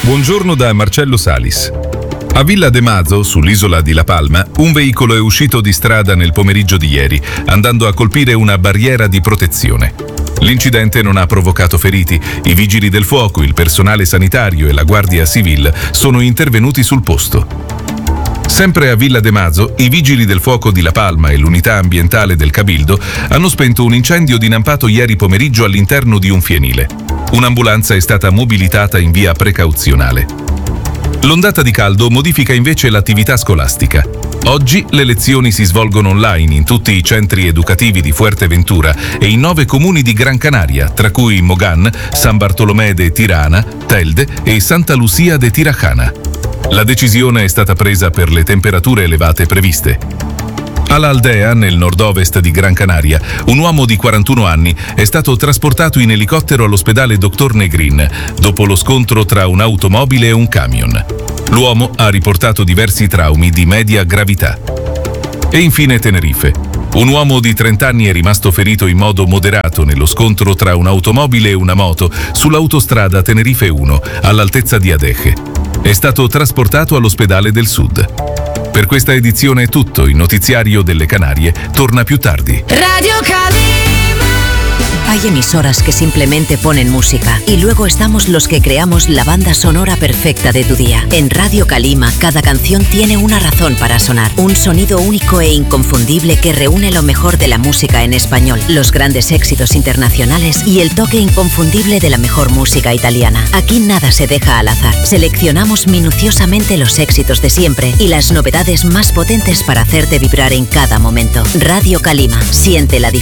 Buongiorno da Marcello Salis. A Villa de Mazo, sull'isola di La Palma, un veicolo è uscito di strada nel pomeriggio di ieri, andando a colpire una barriera di protezione. L'incidente non ha provocato feriti. I vigili del fuoco, il personale sanitario e la Guardia Civil sono intervenuti sul posto. Sempre a Villa de Mazo, i vigili del fuoco di La Palma e l'unità ambientale del Cabildo hanno spento un incendio dinampato ieri pomeriggio all'interno di un fienile. Un'ambulanza è stata mobilitata in via precauzionale. L'ondata di caldo modifica invece l'attività scolastica. Oggi le lezioni si svolgono online in tutti i centri educativi di Fuerteventura e in 9 comuni di Gran Canaria, tra cui Mogán, San Bartolomé de Tirana, Telde e Santa Lucia de Tirajana. La decisione è stata presa per le temperature elevate previste. All'Aldea, nel nord-ovest di Gran Canaria, un uomo di 41 anni è stato trasportato in elicottero all'ospedale Dr. Negrin dopo lo scontro tra un'automobile e un camion. L'uomo ha riportato diversi traumi di media gravità. E infine Tenerife. Un uomo di 30 anni è rimasto ferito in modo moderato nello scontro tra un'automobile e una moto sull'autostrada Tenerife 1, all'altezza di Adeje. È stato trasportato all'ospedale del Sud. Per questa edizione è tutto, il notiziario delle Canarie torna più tardi. Radio Calima. Hay emisoras que simplemente ponen música y luego estamos los que creamos la banda sonora perfecta de tu día. En Radio Calima, cada canción tiene una razón para sonar. Un sonido único e inconfundible que reúne lo mejor de la música en español, los grandes éxitos internacionales y el toque inconfundible de la mejor música italiana. Aquí nada se deja al azar. Seleccionamos minuciosamente los éxitos de siempre y las novedades más potentes para hacerte vibrar en cada momento. Radio Calima, siente la diferencia.